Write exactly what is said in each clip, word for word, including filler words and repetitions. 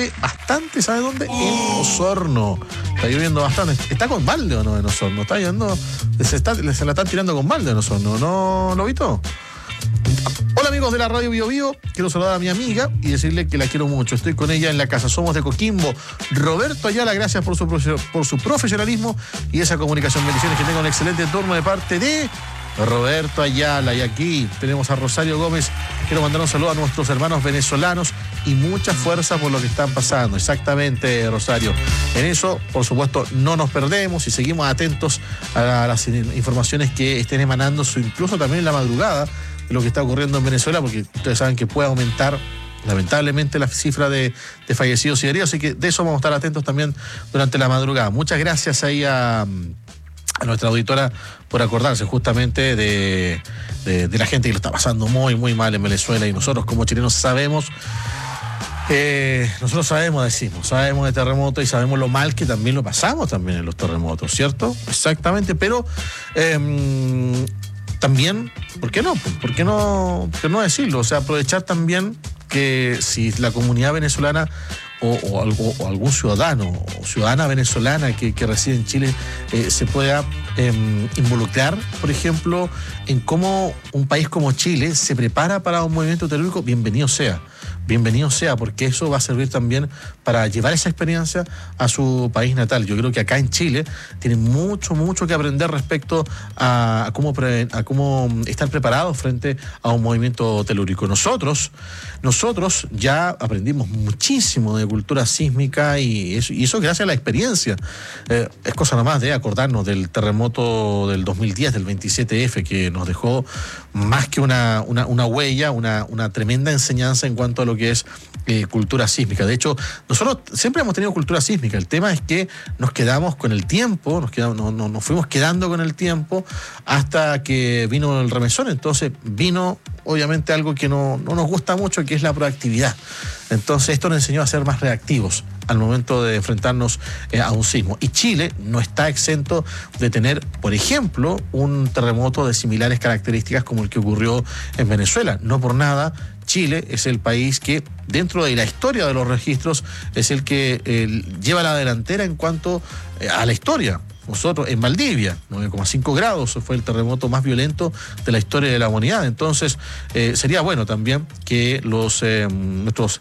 llueve bastante, ¿sabe dónde? En Osorno. Está lloviendo bastante. ¿Está con balde o no en Osorno? Está lloviendo. Se, está, se la están tirando con balde en Osorno. ¿No lo visto? Hola amigos de la Radio Bio Bio, quiero saludar a mi amiga y decirle que la quiero mucho. Estoy con ella en la casa, somos de Coquimbo. Roberto Ayala, gracias por su, por su profesionalismo y esa comunicación. Bendiciones, que tenga un excelente turno de parte de Roberto Ayala. Y aquí tenemos a Rosario Gómez. Quiero mandar un saludo a nuestros hermanos venezolanos y mucha fuerza por lo que están pasando. Exactamente, Rosario. En eso, por supuesto, no nos perdemos y seguimos atentos a las informaciones que estén emanando, incluso también en la madrugada, de lo que está ocurriendo en Venezuela, porque ustedes saben que puede aumentar lamentablemente la cifra de, de fallecidos y heridos, así que de eso vamos a estar atentos también durante la madrugada. Muchas gracias ahí a, a nuestra auditora por acordarse justamente de, de, de la gente que lo está pasando muy, muy mal en Venezuela, y nosotros como chilenos sabemos, eh, nosotros sabemos, decimos, sabemos de terremotos y sabemos lo mal que también lo pasamos también en los terremotos, ¿cierto? Exactamente, pero Eh, también, ¿por qué no? ¿Por qué no, por qué no decirlo? O sea, aprovechar también que si la comunidad venezolana o, o, algo, o algún ciudadano o ciudadana venezolana que, que reside en Chile eh, se pueda eh, involucrar, por ejemplo, en cómo un país como Chile se prepara para un movimiento telúrico, bienvenido sea. Bienvenido sea, porque eso va a servir también para llevar esa experiencia a su país natal. Yo creo que acá en Chile tienen mucho, mucho que aprender respecto a, a, cómo, pre, a cómo estar preparados frente a un movimiento telúrico. Nosotros, nosotros ya aprendimos muchísimo de cultura sísmica y eso, y eso gracias a la experiencia. Eh, es cosa nomás de acordarnos del terremoto del dos mil diez, del veintisiete efe, que nos dejó más que una, una, una huella, una, una tremenda enseñanza en cuanto a lo que es eh, cultura sísmica. De hecho, nosotros siempre hemos tenido cultura sísmica. El tema es que nos quedamos con el tiempo, nos, quedamos, no, no, nos fuimos quedando con el tiempo hasta que vino el remesón. Entonces vino obviamente algo que no, no nos gusta mucho, que es la proactividad. Entonces esto nos enseñó a ser más reactivos al momento de enfrentarnos eh, a un sismo. Y Chile no está exento de tener, por ejemplo, un terremoto de similares características como el que ocurrió en Venezuela. No por nada, Chile es el país que, dentro de la historia de los registros, es el que eh, lleva la delantera en cuanto eh, a la historia. Nosotros, en Valdivia, nueve coma cinco grados, fue el terremoto más violento de la historia de la humanidad. Entonces, eh, sería bueno también que los eh, nuestros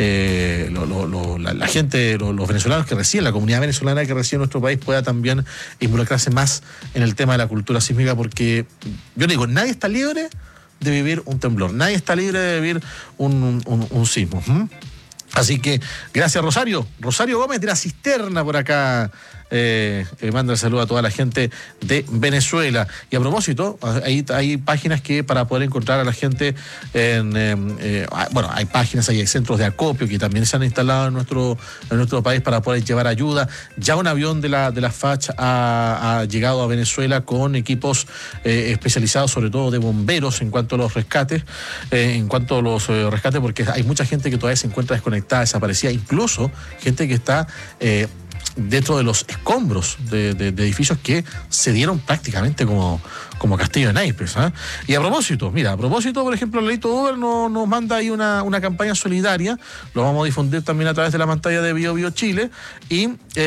eh, lo, lo, lo, la, la gente, lo, los venezolanos que residen, la comunidad venezolana que reside en nuestro país, pueda también involucrarse más en el tema de la cultura sísmica, porque yo digo, nadie está libre de vivir un temblor, nadie está libre de vivir un, un, un sismo. ¿Mm? Así que, gracias, Rosario. Rosario Gómez de la Cisterna por acá. Eh, eh, manda el saludo a toda la gente de Venezuela. Y a propósito, hay, hay páginas que para poder encontrar a la gente en, eh, eh, bueno, hay páginas, hay centros de acopio que también se han instalado en nuestro, en nuestro país para poder llevar ayuda. Ya un avión de la, de la F A C ha, ha llegado a Venezuela con equipos eh, especializados, sobre todo de bomberos, en cuanto a los rescates, eh, en cuanto a los eh, rescates, porque hay mucha gente que todavía se encuentra desconectada, desaparecida, incluso gente que está eh, dentro de los escombros de, de, de edificios que se dieron prácticamente como, como castillo de naipes, ¿eh? Y a propósito, mira, a propósito, por ejemplo, Leito Uber nos, nos manda ahí una, una campaña solidaria, lo vamos a difundir también a través de la pantalla de Bio Bio Chile, y,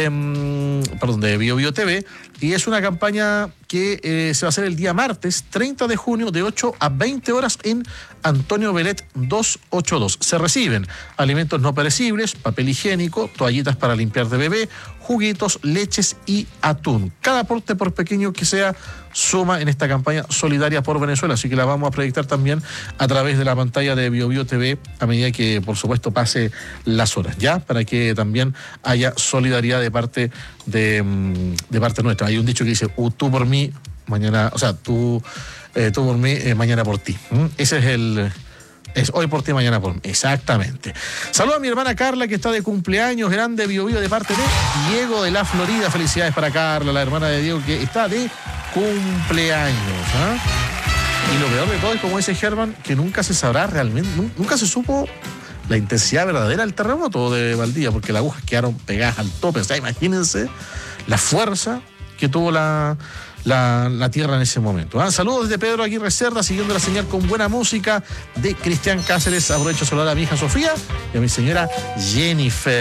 eh, perdón, de Bio Bio T V, y es una campaña que eh, se va a hacer el día martes, treinta de junio, de ocho a veinte horas en Antonio Belet doscientos ochenta y dos. Se reciben alimentos no perecibles, papel higiénico, toallitas para limpiar de bebé, juguitos, leches y atún. Cada aporte, por pequeño que sea, suma en esta campaña solidaria por Venezuela, así que la vamos a proyectar también a través de la pantalla de Bio Bio T V a medida que, por supuesto, pase las horas, ¿ya? Para que también haya solidaridad de parte de, de parte nuestra. Hay un dicho que dice, uh, tú por mí, mañana, o sea, tú, eh, tú por mí, eh, mañana por ti. ¿Mm? Ese es el... Es hoy por ti, mañana por mí. Exactamente. Saludo a mi hermana Carla, que está de cumpleaños, grande Bio Bio, de parte de Diego de la Florida. Felicidades para Carla, la hermana de Diego, que está de cumpleaños. ¿eh? Y lo peor de todo es, como dice Germán, que nunca se sabrá realmente, nunca se supo la intensidad verdadera del terremoto de Valdivia, porque las agujas quedaron pegadas al tope. O sea, imagínense la fuerza que tuvo la... La, la tierra en ese momento. ¿Ah? Saludos desde Pedro Aguirre Cerda, siguiendo la señal con buena música de Cristian Cáceres. Aprovecho a saludar a mi hija Sofía y a mi señora Jennifer.